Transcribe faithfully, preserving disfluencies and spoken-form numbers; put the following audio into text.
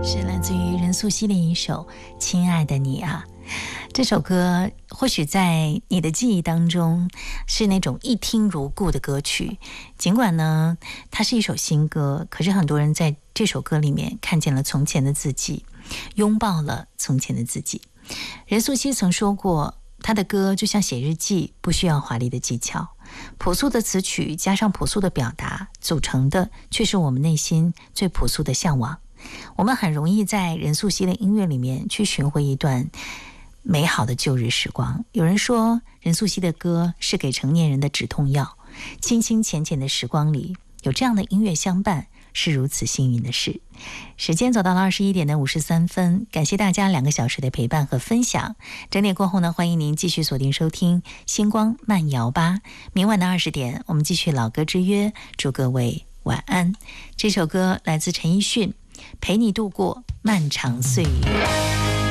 是来自于任素汐的一首《亲爱的你》啊。这首歌或许在你的记忆当中是那种一听如故的歌曲，尽管呢它是一首新歌，可是很多人在这首歌里面看见了从前的自己，拥抱了从前的自己。任素汐曾说过，她的歌就像写日记，不需要华丽的技巧，朴素的词曲加上朴素的表达，组成的却是我们内心最朴素的向往。我们很容易在任素汐的音乐里面去寻回一段美好的旧日时光。有人说任素汐的歌是给成年人的止痛药，清清浅浅的时光里有这样的音乐相伴，是如此幸运的事。时间走到了二十一点的五十三分，感谢大家两个小时的陪伴和分享。整点过后呢，欢迎您继续锁定收听星光慢摇吧。明晚的二十点，我们继续老歌之约，祝各位晚安。这首歌来自陈奕迅，陪你度过漫长岁月。